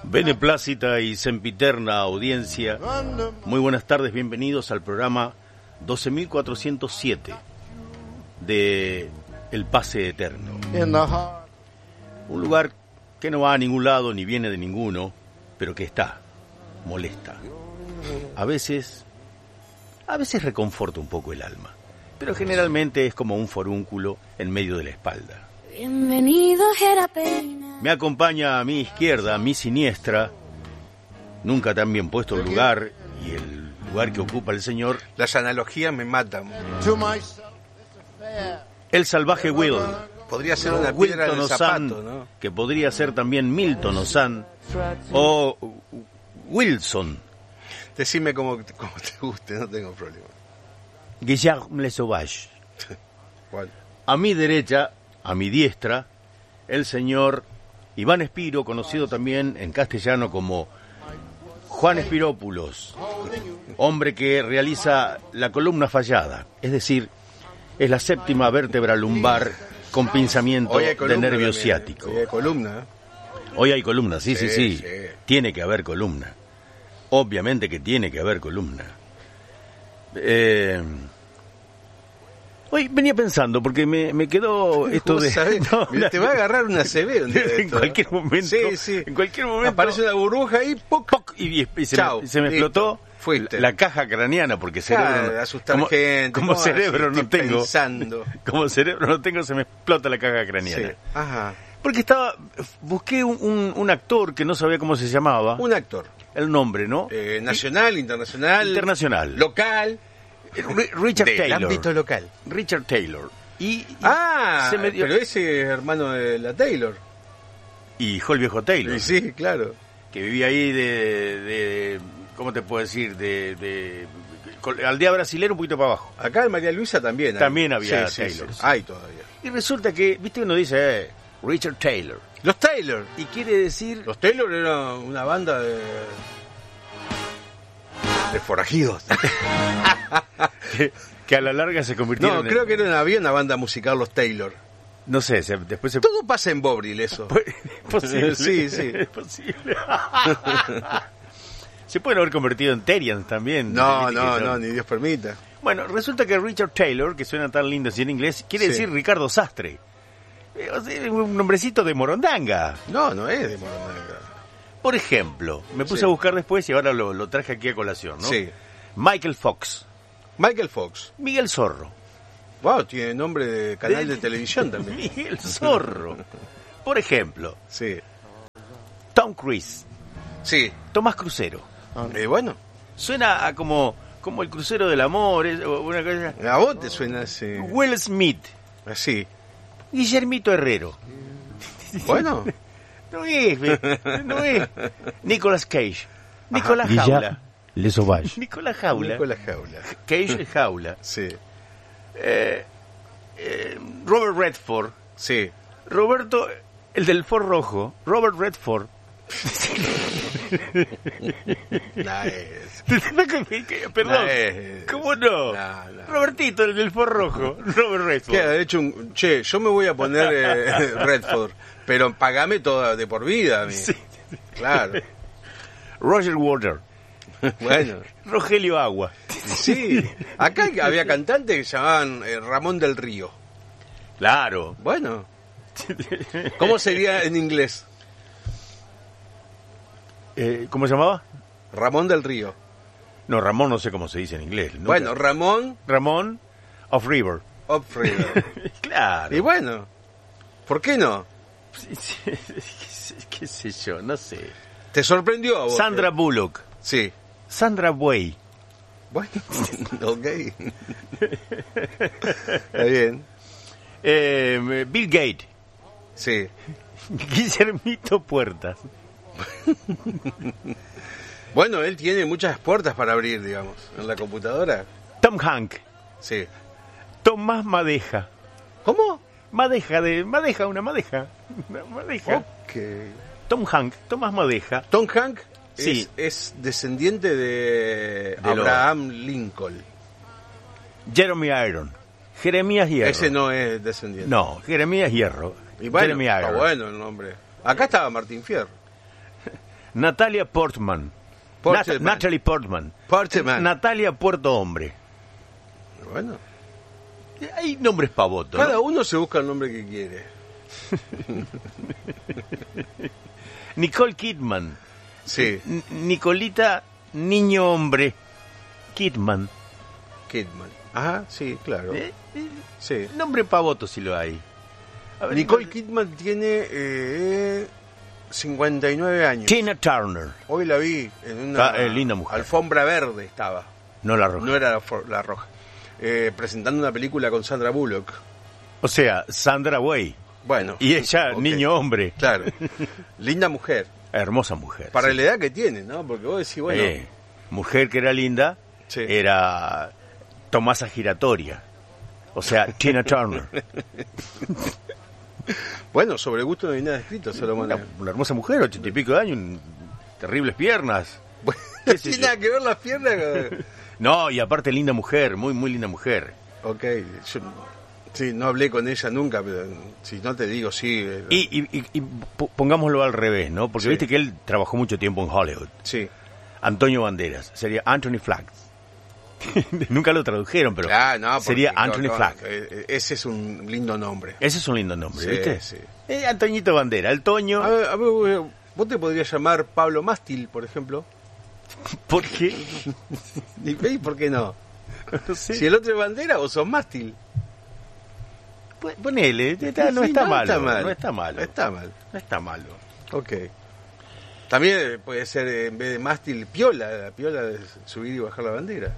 Beneplácita y sempiterna audiencia, muy buenas tardes, bienvenidos al programa 12.407 de El Pase Eterno. Un lugar que no va a ningún lado ni viene de ninguno, pero que está, molesta. A veces reconforta un poco el alma, pero generalmente es como un forúnculo en medio de la espalda. Bienvenido, Jerapeina. Me acompaña a mi izquierda, a mi siniestra, nunca tan bien puesto el lugar y el lugar que ocupa el señor. Las analogías me matan. El salvaje Will. Podría ser una piedra Wilton del Osan, zapato, ¿no? que podría ser también Milton Osan o Wilson. Decime como te guste, no tengo problema. Guillerme Le Sauvage. ¿Cuál? A mi derecha, a mi diestra, el señor Iván Espiro, conocido también en castellano como Juan Espirópulos, hombre que realiza la columna fallada, es decir, es la séptima vértebra lumbar con pinzamiento de nervio ciático. Hoy hay columna. Hoy hay columna, sí. Sí. Tiene que haber columna. Obviamente que tiene que haber columna. Hoy venía pensando, porque me quedó esto de... Mira, te va a agarrar una CB un día de en esto, cualquier momento. Sí. En cualquier momento. Aparece una burbuja y ¡poc! Y se me Listo. explotó Fuiste. la caja craneana, porque cerebro... de asustar gente. Como cerebro no tengo... Pensando. Como cerebro no tengo, se me explota la caja craneana. Sí. Ajá. Porque busqué un actor que no sabía cómo se llamaba. Un actor. El nombre, ¿no? Nacional, internacional. Local. Richard del Taylor. ámbito local. Richard Taylor. Y se me dio... pero ese es hermano de la Taylor. Y hijo el viejo Taylor. Sí, claro. Que vivía ahí de ¿cómo te puedo decir? De aldea brasilera un poquito para abajo. Acá en María Luisa también hay. También había Sí. Taylor. Sí. Hay todavía. Y resulta que, viste, uno dice, Richard Taylor. Los Taylor. Y quiere decir... Los Taylor era una banda de forajidos. que a la larga se convirtieron No, creo que había una banda musical, los Taylor. No sé, después se... Todo pasa en Bobril, eso. Es posible. Sí. Es posible. Se pueden haber convertido en Terians también. No, ni Dios permita. Bueno, resulta que Richard Taylor, que suena tan lindo así en inglés, quiere decir Ricardo Sastre. O sea, un nombrecito de morondanga. No es de morondanga. Por ejemplo, me puse a buscar después y ahora lo traje aquí a colación, ¿no? Sí. Michael Fox. Miguel Zorro. Wow, tiene nombre de canal de televisión también. Miguel Zorro. Por ejemplo. Sí. Tom Cruise. Sí. Tomás Crucero. Bueno. Suena a como el crucero del amor, una cosa. A vos te suena así. Will Smith. Así. Guillermito Herrero. Bueno. No es. Nicolas Cage. Nicolás Jaula. Le Sauvage. Nicolás Jaula. Cage Jaula. Sí. Robert Redford. Sí. Roberto, el del Ford rojo. Robert Redford. Perdón. ¿Cómo no? Robertito, el del Ford rojo. Robert Redford. ¿Qué ha hecho yo me voy a poner Redford, pero pagame toda de por vida a mí. Sí. Claro. Roger Water. Bueno. Rogelio Agua. Sí. Acá había cantantes que se llamaban Ramón del Río. Claro. Bueno. ¿Cómo sería en inglés? ¿Cómo se llamaba? Ramón del Río. No, Ramón no sé cómo se dice en inglés. Nunca. Bueno, Ramón of River. Claro. Y bueno, ¿por qué no? ¿Qué sé yo? No sé. ¿Te sorprendió a vos? Sandra Bullock. Sí. Sandra Buey. Bueno, ok. Está bien. Bill Gates. Sí. Guillermito Puertas. Bueno, él tiene muchas puertas para abrir, digamos, en la computadora. Tom Hanks. Sí. Tomás Madeja. ¿Cómo? Madeja. Una madeja. Ok. Tomás Madeja. Tom Hanks sí. es descendiente de Abraham Lincoln. Jeremy Iron. Jeremías Hierro. Ese no es descendiente. No, Jeremías Hierro. Y bueno, Jeremy está Iron. bueno el nombre. Acá estaba Martín Fierro. Natalia Portman. Natalie Portman. Natalia Puerto Hombre. Bueno. Hay nombres pavotos. Cada uno se busca el nombre que quiere. Nicole Kidman. Sí. Nicolita Niño Hombre. Kidman. Ajá, sí, claro. Sí. Nombre pavoto si lo hay. A ver, Nicole Kidman tiene 59 años. Tina Turner. Hoy la vi en una linda mujer. Alfombra verde estaba. No la roja. No era la roja. Presentando una película con Sandra Bullock. O sea, Sandra Way. Bueno. Y ella, okay. Niño hombre. Claro. Linda mujer. Hermosa mujer. Para la edad que tiene, ¿no? Porque vos decís, bueno... mujer que era linda, sí. Era Tomasa Giratoria. O sea, Tina Turner. Bueno, sobre gusto no hay nada escrito, solo una hermosa mujer, 80 y pico de años, terribles piernas. Bueno, no tiene nada que ver las piernas. No, y aparte linda mujer, muy muy linda mujer. Ok, yo sí, no hablé con ella nunca, pero si no te digo sí. Y pongámoslo al revés, ¿no? Porque sí. Viste que él trabajó mucho tiempo en Hollywood. Sí. Antonio Banderas, sería Anthony Flack. Nunca lo tradujeron, pero no, sería Anthony Flack. Ese es un lindo nombre. Ese es un lindo nombre, sí, ¿viste? Sí. Antoñito Bandera, el Toño. A ver, vos te podrías llamar Pablo Mástil, por ejemplo. ¿Por qué? ¿Y por qué no? No sé. Si el otro es Bandera, vos sos Mástil. Ponele, no está malo. No está malo. No está malo. Ok. También puede ser, en vez de mástil, piola. La piola de subir y bajar la bandera.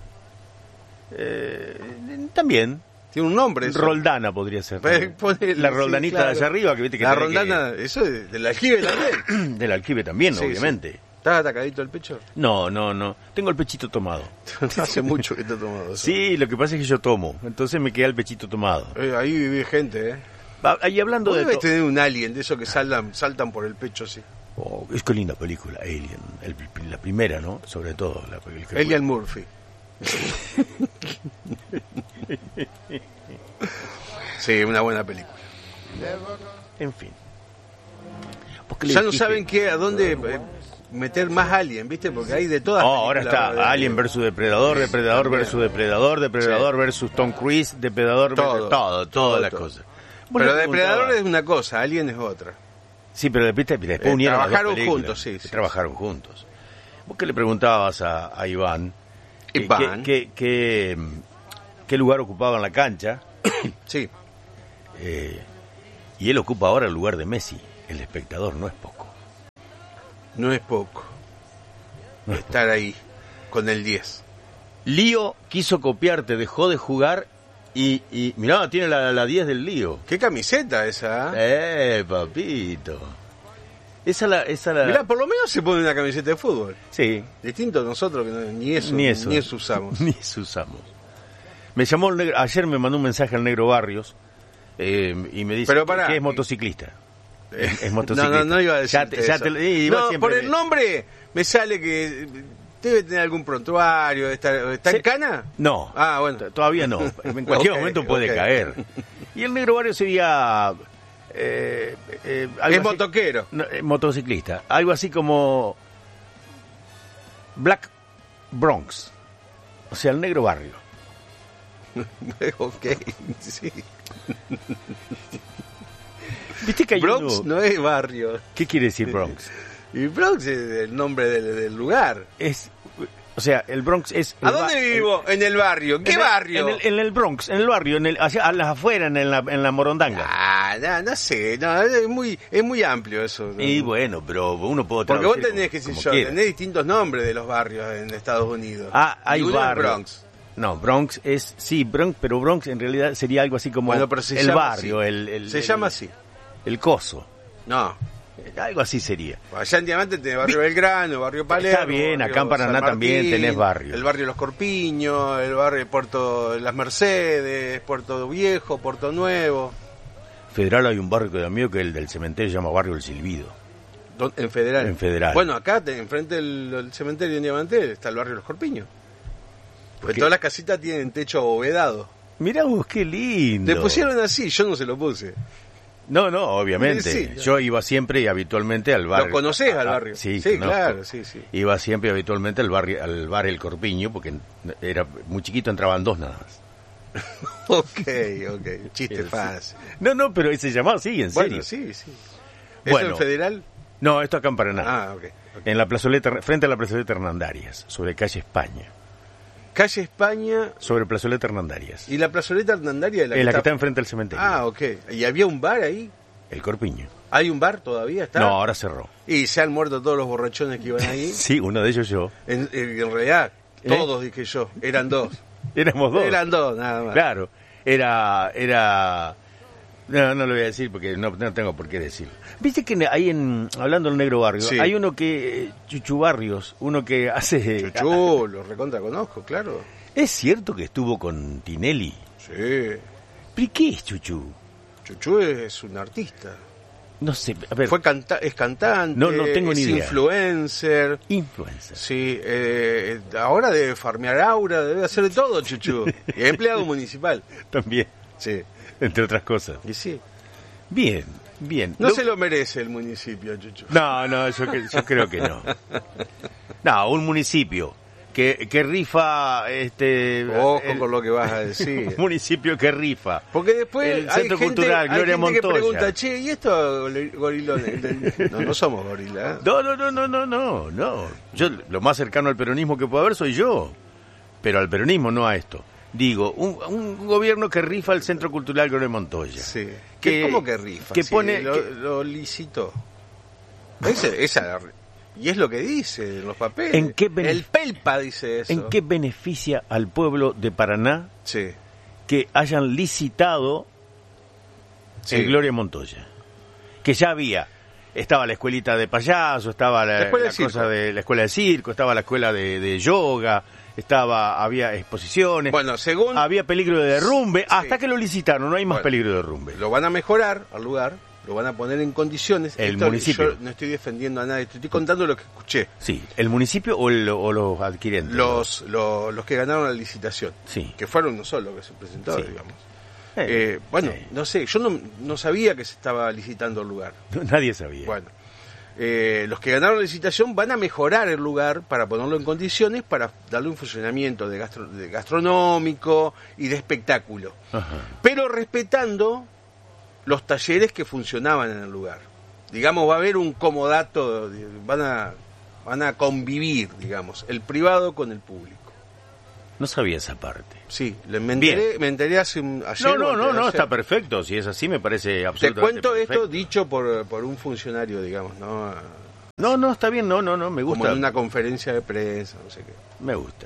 También. Tiene un nombre. Eso. Roldana podría ser. Ponele, la roldanita claro. de allá arriba. Que viste que la roldana, eso es del aljibe también. Del aljibe también, sí, obviamente. Sí. ¿Estás atacadito el pecho? No. Tengo el pechito tomado. Hace mucho que está tomado. Sí, lo que pasa es que yo tomo. Entonces me queda el pechito tomado. Ahí vive gente, Ahí hablando de... Debes tener un alien de esos que saltan por el pecho así. Oh, es que linda película, Alien. La primera, ¿no? Sobre todo. Alien Murphy. Sí, una buena película. En fin. Ya no saben a dónde meter más Alien, ¿viste? Porque hay de todas. Ahora está Alien versus Depredador, Depredador versus Depredador, Depredador versus Tom Cruise, Depredador todas las cosas. Pero Depredador es una cosa, Alien es otra. Sí, pero después unieron trabajaron juntos, sí. Trabajaron juntos. ¿Vos qué le preguntabas a Iván? ¿Qué lugar ocupaba en la cancha? Sí. Y él ocupa ahora el lugar de Messi. El espectador no es poco. No es poco. Estar ahí con el 10. Lío quiso copiarte, dejó de jugar y mirá, tiene la 10 del Lío. ¿Qué camiseta esa? Papito. Esa la... Mirá, por lo menos se pone una camiseta de fútbol. Sí. Distinto a nosotros que ni eso usamos. Ni eso usamos. Me llamó el negro, ayer me mandó un mensaje al Negro Barrios y me dice que es motociclista. Es motociclista. No iba a decirte eso. Por el nombre me sale que debe tener algún prontuario. ¿Está en cana? No. Ah, bueno. Todavía no. En cualquier momento puede caer. Y el Negro Barrios sería... es motoquero. Motociclista. Algo así como... Black Bronx. O sea, el Negro Barrio. Ok, sí. ¿Viste que hay Bronx no es barrio? ¿Qué quiere decir Bronx? Y Bronx es el nombre del lugar. O sea, el Bronx es... ¿A dónde vivo? En el barrio. ¿Qué barrio? En el Bronx, en el barrio, allá a las afueras, en la Morondanga. No sé, es muy amplio eso. ¿No? Y bueno, pero uno puede... Porque vos tenés, tenés distintos nombres de los barrios en Estados Unidos. Hay barrios. Bronx. No, Bronx es... Sí, Bronx, pero Bronx en realidad sería algo así como el barrio. Se llama así. El coso. No. Algo así sería. Allá en Diamante tenés barrio Belgrano, barrio Palermo. Está bien, acá en Paraná también tenés barrio. El barrio Los Corpiños, el barrio Puerto Las Mercedes, Puerto Viejo, Puerto Nuevo. Federal hay un barrio que amigo que el del cementerio se llama Barrio El Silbido. ¿En Federal? En Federal. Bueno, acá enfrente del cementerio en Diamante está el barrio Los Corpiños. Porque todas las casitas tienen techo abovedado. Mirá vos, qué lindo. Le pusieron así, yo no se lo puse. No, obviamente. Sí, yo iba siempre y habitualmente al bar. ¿Lo conocés al barrio? Sí, claro, sí. Iba siempre y habitualmente al bar El Corpiño, porque era muy chiquito, entraban 2 nada más. Ok, chiste fácil. No, pero se llamaba así, en serio. Bueno, sí. ¿Eso Bueno, en Federal? No, esto acá en Paraná. Ah, ok. En la plazoleta, frente a la plazoleta Hernandarias, sobre calle España. Calle España. Sobre plazoleta Hernandarias. ¿Y la plazoleta Hernandaria? La que está enfrente del cementerio. Ah, ok. ¿Y había un bar ahí? El Corpiño. ¿Hay un bar todavía? ¿Está? No, ahora cerró. ¿Y se han muerto todos los borrachones que iban ahí? Sí, uno de ellos yo. En realidad, todos dije yo. Eran 2. Éramos 2. Eran 2, nada más. Claro. Era... No lo voy a decir porque no tengo por qué decirlo. Viste que ahí hablando del Negro Barrio, sí, hay uno que, Chuchu Barrios, uno que hace... Chuchu, lo recontra conozco, claro. ¿Es cierto que estuvo con Tinelli? Sí. ¿Pero qué es Chuchu? Chuchu es un artista. No sé, a ver. Es cantante, no tengo ni idea. Influencer. Sí, ahora debe farmear aura, debe hacer de todo, Chuchu. Y es empleado municipal. También. Sí. Entre otras cosas. Y sí. Bien. No se lo merece el municipio, Chuchu. No, yo creo que no. No, un municipio que rifa Ojo con lo que vas a decir. Un municipio que rifa. Porque después el Centro Cultural Gloria Montoya. Que pregunta, che, ¿y estos gorilones? No somos gorilas. No. Yo lo más cercano al peronismo que puedo haber soy yo. Pero al peronismo, no a esto. Digo, un gobierno que rifa el Centro Cultural Gloria Montoya. Sí. ¿Cómo que rifa? Que sí, pone... Lo licitó. Y es lo que dice en los papeles. El PELPA dice eso. ¿En qué beneficia al pueblo de Paraná que hayan licitado el Gloria Montoya? Que ya estaba la escuelita de payaso, estaba la cosa de la escuela de circo, estaba la escuela de yoga, había exposiciones, había peligro de derrumbe, hasta que lo licitaron, no hay más peligro de derrumbe. Lo van a mejorar al lugar, lo van a poner en condiciones. El municipio. Yo no estoy defendiendo a nadie, estoy contando lo que escuché. Sí, el municipio o los adquirentes. Los que ganaron la licitación. Sí. Que fueron uno solo que se presentó, digamos. No sé, yo no sabía que se estaba licitando el lugar. Nadie sabía. Bueno, los que ganaron la licitación van a mejorar el lugar para ponerlo en condiciones para darle un funcionamiento de gastronómico y de espectáculo. Ajá. Pero respetando los talleres que funcionaban en el lugar. Digamos, va a haber un comodato, van a convivir, digamos, el privado con el público. No sabía esa parte. Sí, me enteré ayer. No, está perfecto. Si es así, me parece absolutamente perfecto. Te cuento perfecto. esto dicho por un funcionario, digamos, ¿no? No, está bien, no, me gusta. Como en una conferencia de prensa, no sé qué. Me gusta.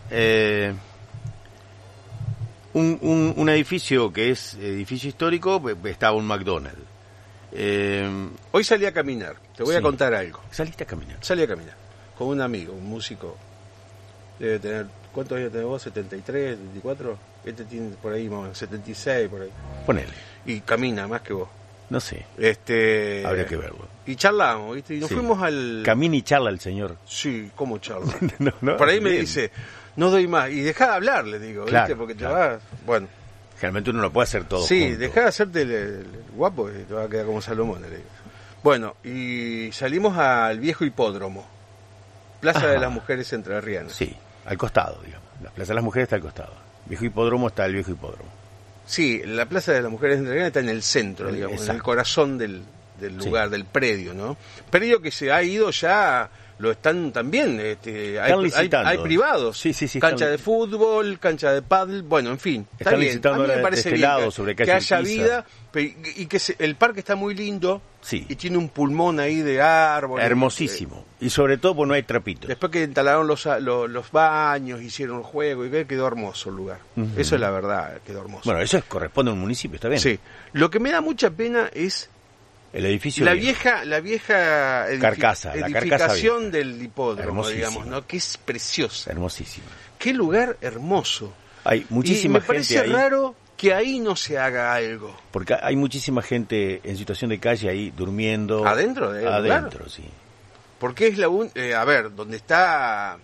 Un edificio que es edificio histórico, estaba un McDonald's. Hoy salí a caminar, te voy a contar algo. ¿Saliste a caminar? Salí a caminar, con un amigo, un músico. Debe tener, ¿cuántos años tenés vos? ¿73, 74? Este tiene por ahí, 76, por ahí. Ponele. Y camina más que vos. No sé. Habría que verlo. Y charlamos, ¿viste? Y nos fuimos al... Camina y charla el señor. Sí, ¿cómo charla? No, por ahí me dice, no doy más. Y dejá de hablar, le digo, claro, ¿viste? Porque te vas... Bueno. Generalmente uno no puede hacer todo Sí, junto. dejá de hacerte el guapo y te va a quedar como Salomón, le digo. Bueno, y salimos al viejo hipódromo. Plaza de las Mujeres Entrerrianas. Sí, al costado, digamos. La Plaza de las Mujeres está al costado. Viejo hipódromo está el viejo hipódromo. Sí, la Plaza de las Mujeres Entrerrianas está en el centro, digamos, en el corazón del lugar, del predio, ¿no? Predio que se ha ido ya, lo están también, hay privados. Sí, cancha de fútbol, cancha de pádel, bueno, en fin. Están bien. licitando a mí me parece de este bien lado, sobre que haya vida y que el parque está muy lindo. Sí. Y tiene un pulmón ahí de árboles. Hermosísimo. Y sobre todo porque no hay trapitos. Después que instalaron los baños, hicieron el juego, y quedó hermoso el lugar. Eso es la verdad, quedó hermoso. Bueno, eso corresponde a un municipio, está bien. Sí. Lo que me da mucha pena es el edificio la vieja carcasa, edificación del hipódromo, hermosísima, digamos, ¿no? Que es preciosa. Hermosísima. Qué lugar hermoso. Hay muchísima gente ahí. Me parece raro que ahí no se haga algo. Porque hay muchísima gente en situación de calle ahí durmiendo. ¿Adentro? Adentro, sí. Porque es donde está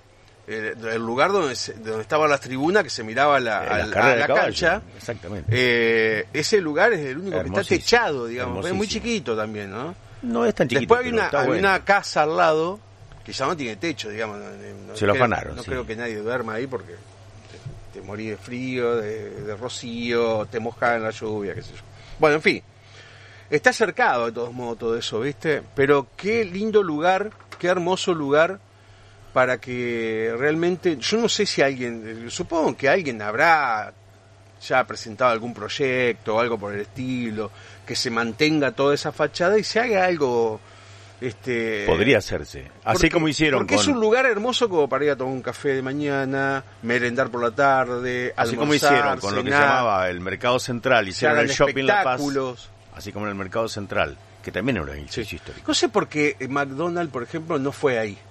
el lugar donde estaban las tribunas que se miraba a la cancha. Exactamente. Ese lugar es el único que está techado, digamos. Es muy chiquito también, ¿no? No es tan chiquito. Después hay una casa al lado que ya no tiene techo, digamos. Se lo afanaron. No creo que nadie duerma ahí porque te morís de frío, de rocío, te mojás en la lluvia, qué sé yo. Bueno, en fin. Está cercado de todos modos todo eso, ¿viste? Pero qué lindo lugar, qué hermoso lugar para que realmente... Yo no sé si alguien... Supongo que alguien habrá ya presentado algún proyecto o algo por el estilo, que se mantenga toda esa fachada y se haga algo... Podría hacerse, así como hicieron porque es un lugar hermoso como para ir a tomar un café de mañana, merendar por la tarde, así almorzar, como hicieron con cenar, lo que se llamaba el Mercado Central, hicieron el Shopping La Paz, así como en el Mercado Central, que también era un edificio histórico. No sé por qué McDonald's, por ejemplo, no fue ahí.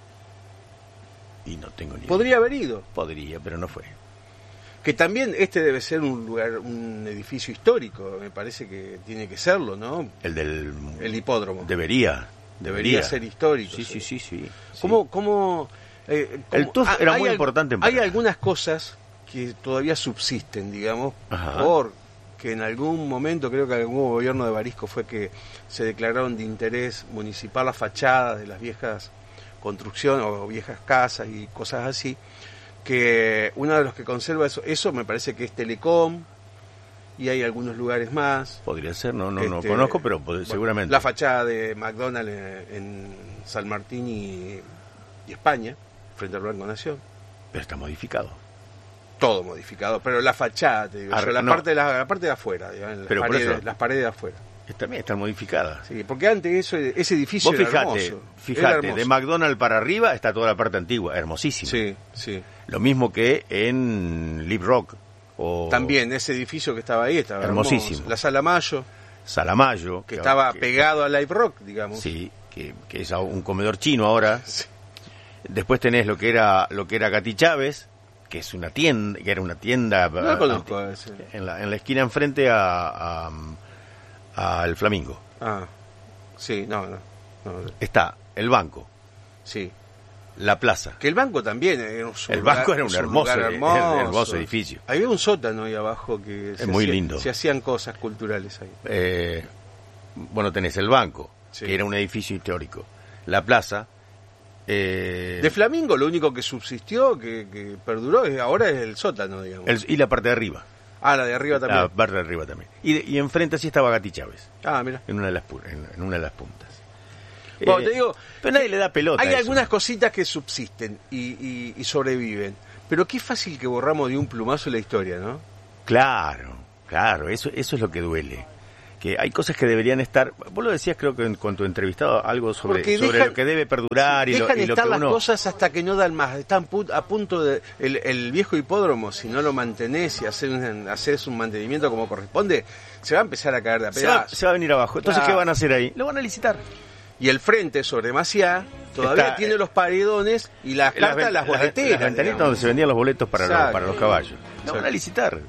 Y no tengo ni idea. Podría haber ido. Podría, pero no fue. Que también debe ser un lugar, un edificio histórico, me parece que tiene que serlo, ¿no? El hipódromo. Debería ser histórico. Sí. ¿Cómo el TUF era muy importante en Hay algunas cosas que todavía subsisten, digamos, porque en algún momento, creo que algún gobierno de Barisco fue que se declararon de interés municipal las fachadas de las viejas construcciones o viejas casas y cosas así, que uno de los que conserva eso me parece que es Telecom, y hay algunos lugares más. Podría ser, no conozco, pero seguramente. La fachada de McDonald's en San Martín y España, frente al Banco Nación. Pero está modificado. Todo modificado, pero la fachada, te digo, la parte de afuera, digamos, las paredes de afuera. También están modificadas. Sí, porque antes ese edificio era hermoso. Fíjate, de McDonald's para arriba está toda la parte antigua, hermosísima. Sí. Lo mismo que en Lip Rock. También ese edificio que estaba ahí estaba hermosísimo. Hermoso. La Sala Mayo, que estaba pegado a Live Rock, digamos. Sí, que es un comedor chino ahora. Sí. Después tenés lo que era Gati Chávez, que es una tienda, No lo conozco ese. En la esquina enfrente al Flamingo. Sí, no. Está el banco. Sí. La plaza. Que el banco también era banco era un hermoso edificio. Había un sótano ahí abajo que es muy lindo. Se hacían cosas culturales ahí. Bueno, tenés el banco, que era un edificio histórico. La plaza. De Flamingo lo único que subsistió, que perduró, ahora es el sótano, digamos. Y la parte de arriba. La de arriba también. La parte de arriba también. Y enfrente así estaba Gati Chávez. Mira. En una de las puntas. Bueno, te digo, pero nadie le da pelota. Hay algunas cositas que subsisten y sobreviven. Pero qué fácil que borramos de un plumazo la historia, ¿no? Claro, eso es lo que duele. Que hay cosas que deberían estar. Vos lo decías, creo que con tu entrevistado, algo sobre lo que debe perdurar y lo que estar las cosas hasta que no dan más. Están a punto de. El viejo hipódromo, si no lo mantenés y haces un mantenimiento como corresponde, se va a empezar a caer de a pedazos. Se va a venir abajo. Entonces, ¿qué van a hacer ahí? Lo van a licitar. Y el frente sobre Maciá todavía tiene los paredones y las boleteras. Las ventanitas donde se vendían los boletos para los caballos. Lo van a licitar.